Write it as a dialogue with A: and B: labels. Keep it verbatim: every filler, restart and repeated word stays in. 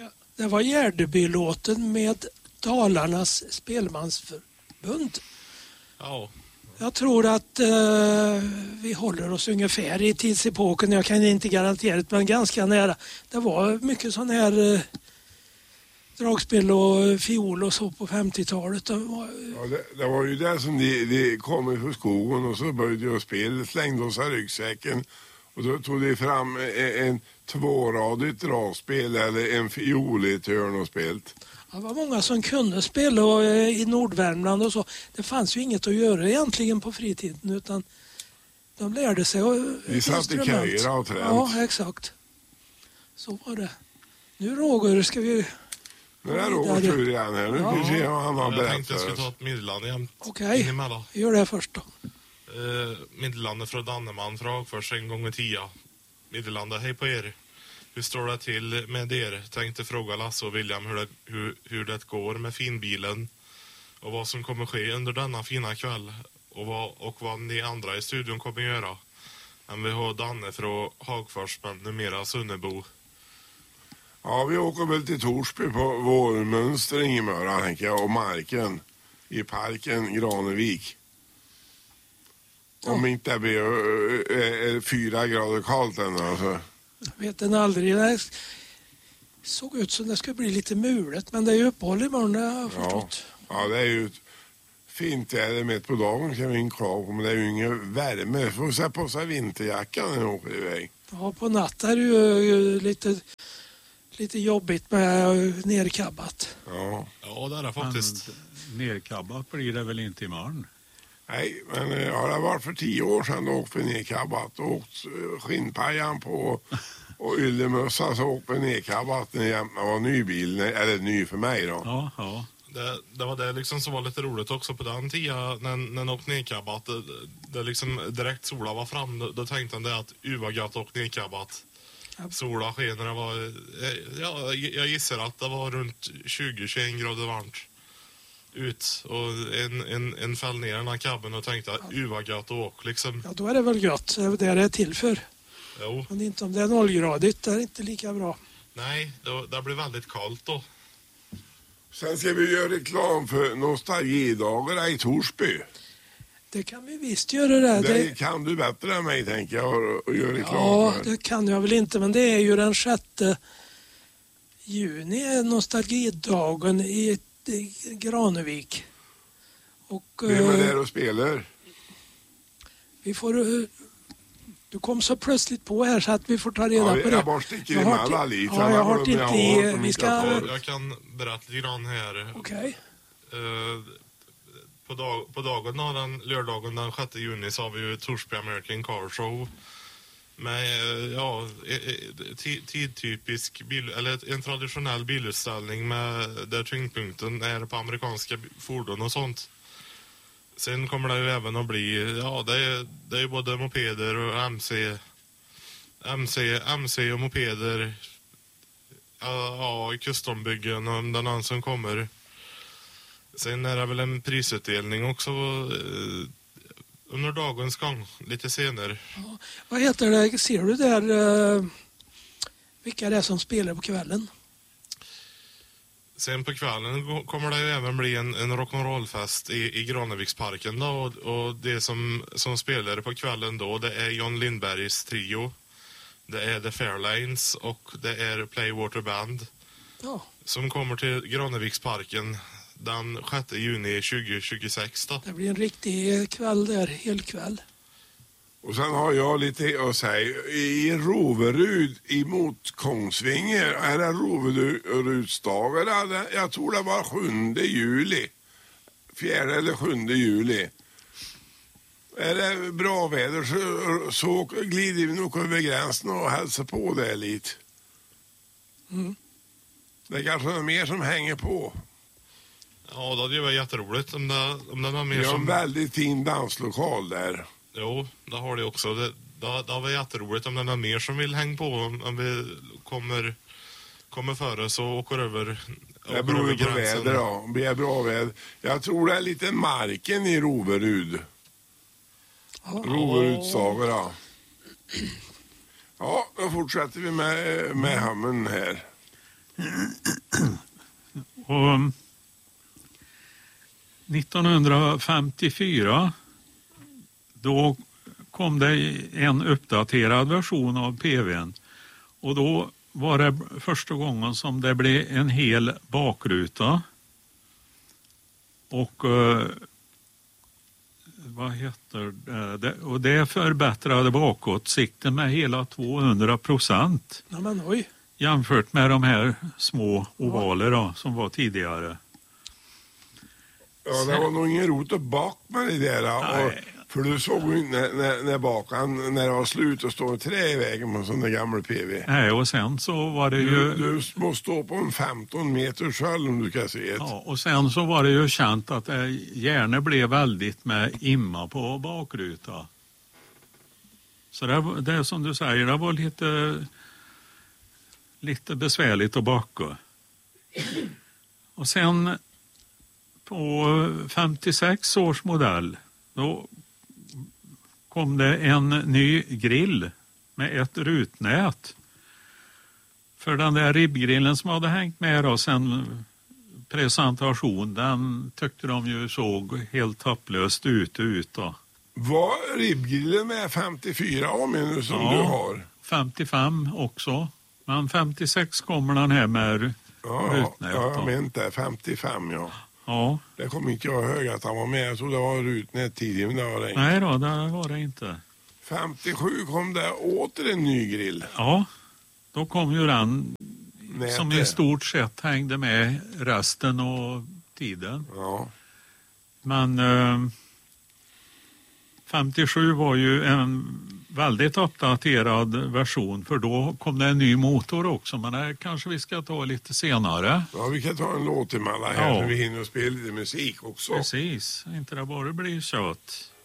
A: Ja, det var Gärdebylåten med Dalarnas spelmansförbund.
B: Ja.
A: Jag tror att eh, vi håller oss ungefär i tidsepoken. Jag kan inte garantera det, men ganska nära. Det var mycket sån här eh, dragspel och fiol och så på femtiotalet. Det var,
C: ja, det, det var ju där som de, de kom från skogen och så började jag spela, slängde oss i ryggsäcken och då tog de fram en, en tvåradigt dragspel eller en fiol i ett hörn och spelet.
A: Det var många som kunde spela och, eh, i Nordvärmland och så. Det fanns ju inget att göra egentligen på fritiden utan de lärde sig och,
C: vi satt i köjra och tränt.
A: Ja, exakt. Så var det. Nu Roger ska vi...
C: Nu är Roger tur igen här. Nu ja. Vi se vad han har berättat.
B: Jag tänkte jag skulle ta ett middelland igen.
A: Okej, vi gör det först då.
B: Uh, middellandet från Danneman från Hagfors en gång i tia. Middellandet, hej på er. Hur står det till med er? Tänkte fråga Lasse och William hur det, hur, hur det går med finbilen och vad som kommer ske under denna fina kväll och vad, och vad ni andra i studion kommer göra. Men vi har Danne från Hagfors men numera Sunnebo.
C: Ja, vi åker väl till Torsby på vår mönster Ingemöra, tänker jag, och marken i parken Granevik. Om inte det blir äh, äh, fyra grader kallt än alltså.
A: Jag vet den aldrig. Det såg ut som det skulle bli lite mulet, men det är ju uppehåll imorgon, det har jag förstått.
C: Ja, ja det är ju fint väder med på dagen kan vi inte klaga på, men det är ju ingen värme. Vi får sätta på sig vinterjackan när vi åker iväg.
A: Ja, på natten är det ju lite, lite jobbigt med nerkabbat.
C: Ja,
B: ja det är det faktiskt.
D: Men nerkabbat blir det väl inte imorgon?
C: Nej, men ja, det var för tio år sedan då åkte vi nerkabbat och åkte skinnpajan på och yllemössa så åkte vi nerkabbat när jag var ny bil, eller ny för mig då.
D: Ja, ja.
B: Det, det var det liksom som var lite roligt också på den tiden när, när jag åkte nerkabbat. Det, det liksom direkt sola var fram, då, då tänkte han det att uva gött åkte nerkabbat. Sola skener, det var, ja, jag gissar att det var runt tjugo till tjugoett grader varmt. Ut och en, en, en fäll ner den här kabben och tänkte att uva gött och åk liksom.
A: Ja, då är det väl gött. Det är det det är till för.
B: Jo.
A: Men inte om det är nollgradigt, det är inte lika bra.
B: Nej, då, det blir väldigt kallt då.
C: Sen ska vi göra reklam för nostalgidagar i Torsby.
A: Det kan vi visst göra det.
C: Det, det kan du bättre än mig tänker jag och göra reklam
A: ja,
C: för.
A: Det kan jag väl inte, men det är ju den sjätte juni är nostalgidagen i Granevik. Och,
C: Vem är där och spelar?
A: Vi får... Du kom så plötsligt på här så att vi får ta reda
C: ja,
A: på det.
C: Jag bara sticker emellan lite.
A: Ja, jag har inte i... Vi ska...
B: Jag kan berätta lite grann här.
A: Okej.
B: Okay. Uh, på, dag, på dagen, den lördagen den sjätte juni så har vi ju Torsby American Car Show. Med ja, tidtypisk bil, eller en traditionell bilutställning med där tyngdpunkten är på amerikanska fordon och sånt. Sen kommer det ju även att bli, ja det är, det är både mopeder och MC, MC, MC och mopeder, ja, custombyggen och den annan som kommer. Sen är det väl en prisutdelning också under dagens gång, lite senare.
A: Ja, vad heter det? Ser du där uh, vilka det är som spelar på kvällen?
B: Sen på kvällen kommer det ju även bli en, en rock'n'roll-fest i, i Graneviksparken då, och, och det som, som spelar på kvällen då, det är John Lindbergs trio, det är The Fairlanes och det är Playwater Band
A: ja.
B: Som kommer till Graneviksparken den sjätte juni tjugo tjugosex då.
A: Det blir en riktig kväll där, helkväll.
C: Och sen har jag lite att säga. I Roverud emot Kongsvinger är det Roverudsdagar. Jag tror det var sjunde juli. Fjärde eller sjunde juli. Är det bra väder så, så glider vi nog över gränsen och hälsar på det lite.
A: Mm.
C: Det är kanske något mer som hänger på.
B: Ja, det hade ju varit jätteroligt om det, om det var mer
C: som... Vi har
B: som...
C: en väldigt fin danslokal där.
B: Jo, det har det också. Det, det, det har varit jätteroligt om det är någon mer som vill hänga på. Om, om vi kommer, kommer före så åker över, åker
C: det beror
B: över
C: på väder då. Det är bra väder. Jag tror det är lite marken i Roverud. Oh. Roverudsaga då. Ja, då fortsätter vi med, med hamnen här.
D: Och nittonhundrafemtiofyra då kom det en uppdaterad version av P V:n. Och då var det första gången som det blev en hel bakruta. Och eh, vad heter det? Och det förbättrade bakåtsikten med hela tvåhundra procent.
A: Ja, men oj.
D: Jämfört med de här små ovaler då, som var tidigare.
C: Ja, det var nog ingen rot och bak med det där. Och, för du såg ju när, när, när bakan, när det var slut och stod trä i vägen på en sån där gammal P V.
D: Nej, och sen så var det ju...
C: Du, du måste stå på en femton meter själv om du ska se ett.
D: Ja, och sen så var det ju känt att det gärna blev väldigt med imma på bakruta. Så det, det som du säger, det var lite, lite besvärligt att baka. Och sen på femtiosex års modell då kom det en ny grill med ett rutnät. För den där ribbgrillen som hade hängt med då sen presentation, den tyckte de ju såg helt hopplöst ut ut då.
C: Var ribbgrillen med femtiofyra om nu som
D: Ja,
C: du har?
D: femtiofem också. Men femtiosex kommer den här med
C: Ja,
D: rutnät.
C: ja, jag
D: då.
C: menar inte femtiofem, ja.
D: Ja,
C: Det kom inte jag ihåg att han var med. Jag trodde det var rutnät tidigare, men det var det inte.
D: nej då, det var det inte.
C: femtiosju kom det åter en ny grill.
D: Ja, då kom ju den
C: Nätet.
D: som i stort sett hängde med resten och tiden.
C: Ja.
D: Men eh, femtiosju var ju en väldigt uppdaterad version, för då kom det en ny motor också, men det kanske vi ska ta lite senare.
C: Ja, vi kan ta en låt emellan här
D: Ja.
C: så vi hinner spela lite musik också.
D: Precis, inte det bara blir kött.